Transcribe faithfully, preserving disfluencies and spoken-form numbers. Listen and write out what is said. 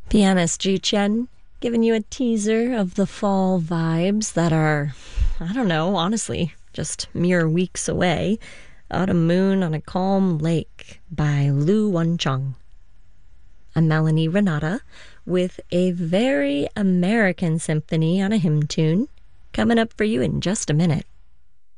Pianist Ji Chen giving you a teaser of the fall vibes that are, I don't know, honestly, just mere weeks away. Autumn Moon on a Calm Lake by Lu Wencheng. I'm Melanie Renata with a very American symphony on a hymn tune coming up for you in just a minute.